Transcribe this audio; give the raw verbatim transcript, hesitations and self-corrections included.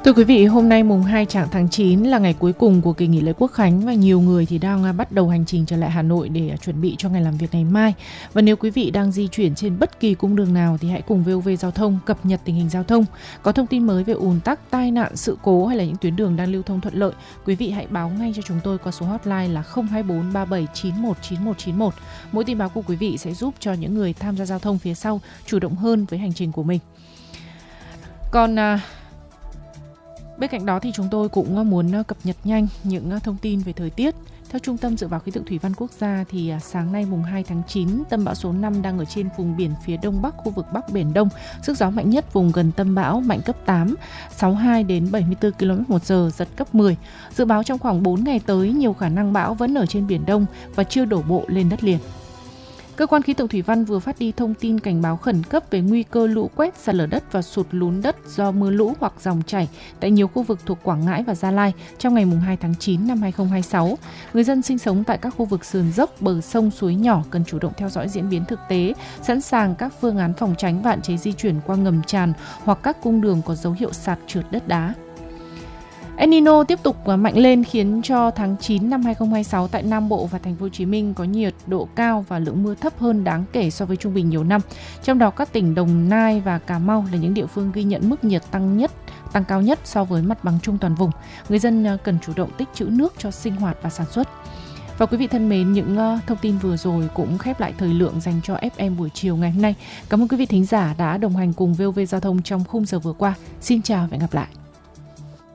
Thưa quý vị, hôm nay mùng hai trạng tháng chín là ngày cuối cùng của kỳ nghỉ lễ Quốc khánh và nhiều người thì đang bắt đầu hành trình trở lại Hà Nội để chuẩn bị cho ngày làm việc ngày mai. Và nếu quý vị đang di chuyển trên bất kỳ cung đường nào thì hãy cùng vê o vê Giao thông cập nhật tình hình giao thông. Có thông tin mới về ùn tắc, tai nạn, sự cố hay là những tuyến đường đang lưu thông thuận lợi, quý vị hãy báo ngay cho chúng tôi qua số hotline là không hai bốn ba bảy chín một chín một chín một. Mỗi tin báo của quý vị sẽ giúp cho những người tham gia giao thông phía sau chủ động hơn với hành trình của mình. Còn à, bên cạnh đó thì chúng tôi cũng muốn cập nhật nhanh những thông tin về thời tiết. Theo Trung tâm Dự báo Khí tượng Thủy văn Quốc gia thì sáng nay mùng hai tháng chín, tâm bão số năm đang ở trên vùng biển phía đông bắc khu vực Bắc Biển Đông. Sức gió mạnh nhất vùng gần tâm bão mạnh cấp tám, sáu mươi hai đến bảy mươi tư ki lô mét một giờ, giật cấp mười. Dự báo trong khoảng bốn ngày tới, nhiều khả năng bão vẫn ở trên Biển Đông và chưa đổ bộ lên đất liền. Cơ quan khí tượng thủy văn vừa phát đi thông tin cảnh báo khẩn cấp về nguy cơ lũ quét, sạt lở đất và sụt lún đất do mưa lũ hoặc dòng chảy tại nhiều khu vực thuộc Quảng Ngãi và Gia Lai trong ngày mùng hai tháng chín năm hai nghìn không trăm hai mươi sáu. Người dân sinh sống tại các khu vực sườn dốc, bờ sông, suối nhỏ cần chủ động theo dõi diễn biến thực tế, sẵn sàng các phương án phòng tránh và hạn chế di chuyển qua ngầm tràn hoặc các cung đường có dấu hiệu sạt trượt đất đá. El Nino tiếp tục mạnh lên khiến cho tháng chín năm hai nghìn không trăm hai mươi sáu tại Nam Bộ và Thành phố Hồ Chí Minh có nhiệt độ cao và lượng mưa thấp hơn đáng kể so với trung bình nhiều năm. Trong đó các tỉnh Đồng Nai và Cà Mau là những địa phương ghi nhận mức nhiệt tăng nhất, tăng cao nhất so với mặt bằng chung toàn vùng. Người dân cần chủ động tích trữ nước cho sinh hoạt và sản xuất. Và quý vị thân mến, những thông tin vừa rồi cũng khép lại thời lượng dành cho ép em buổi chiều ngày hôm nay. Cảm ơn quý vị thính giả đã đồng hành cùng vê o vê Giao thông trong khung giờ vừa qua. Xin chào và hẹn gặp lại.